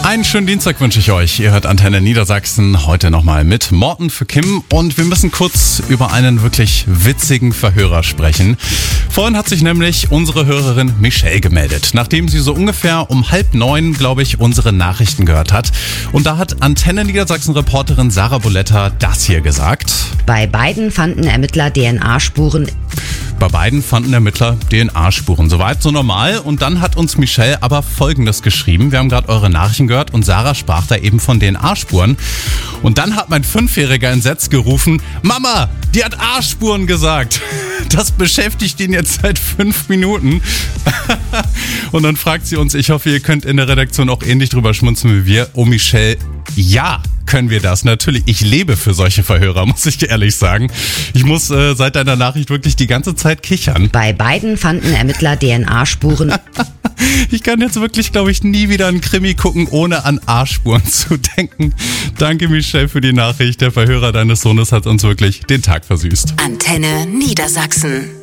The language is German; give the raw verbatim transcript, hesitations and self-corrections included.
Einen schönen Dienstag wünsche ich euch. Ihr hört Antenne Niedersachsen heute nochmal mit Morten für Kim und wir müssen kurz über einen wirklich witzigen Verhörer sprechen. Vorhin hat sich nämlich unsere Hörerin Michelle gemeldet, nachdem sie so ungefähr um halb neun, glaube ich, unsere Nachrichten gehört hat. Und da hat Antenne Niedersachsen-Reporterin Sarah Boletta das hier gesagt. Bei beiden fanden Ermittler D N A-Spuren. Bei beiden fanden Ermittler D N A-Spuren. Soweit so normal. Und dann hat uns Michelle aber Folgendes geschrieben. Wir haben gerade eure Nachrichten gehört und Sarah sprach da eben von D N A-Spuren. Und dann hat mein Fünfjähriger entsetzt gerufen, Mama, die hat A-Spuren gesagt. Das beschäftigt ihn jetzt seit fünf Minuten. Und dann fragt sie uns, ich hoffe, ihr könnt in der Redaktion auch ähnlich drüber schmunzeln wie wir. Oh Michelle, ja, können wir das. Natürlich, ich lebe für solche Verhörer, muss ich ehrlich sagen. Ich muss äh, seit deiner Nachricht wirklich die ganze Zeit kichern. Bei beiden fanden Ermittler D N A-Spuren. Ich kann jetzt wirklich, glaube ich, nie wieder einen Krimi gucken, ohne an A-Spuren zu denken. Danke, Michelle, für die Nachricht. Der Verhörer deines Sohnes hat uns wirklich den Tag versüßt. Antenne Niedersachsen.